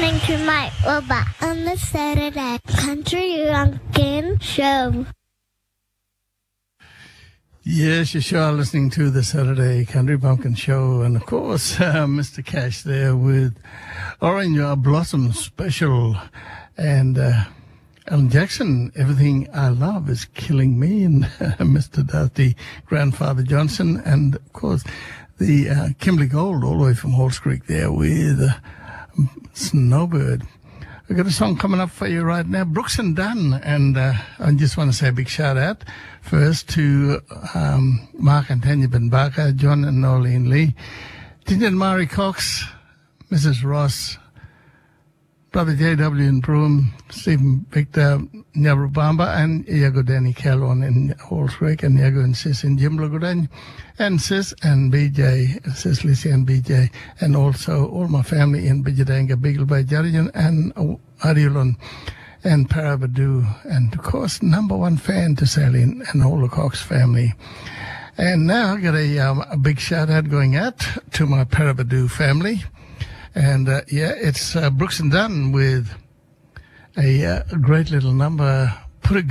listening to Mike Robert on the Saturday Country Pumpkin Show. Yes, you sure are listening to the Saturday Country Pumpkin Show. And, of course, Mr. Cash there with Orange Blossom Special. And Alan Jackson, Everything I Love is Killing Me. And Mr. Dusty, Grandfather Johnson. And, of course, the Kimberly Gold all the way from Halls Creek there with Snowbird. We've got a song coming up for you right now, Brooks and Dunn, and I just want to say a big shout out first to Mark and Tanya Benbaka, John and Nolene Lee, Ginger and Mari Cox, Mrs. Ross, Brother J.W. in Broome, Stephen Victor, Nyarubamba, and Iago Danny Calon in Halls Creek, and Iago and Sis in Jimlagodan, and Sis and BJ, Sis Lissy and BJ, and also all my family in Bijadanga, Beagle Bay, Jarijan, and Ariulon, and Parabadu, and of course, number one fan to Saline and all the Cox family. And now I got a big shout out going out to my Parabadu family. And, it's Brooks and Dunn with a great little number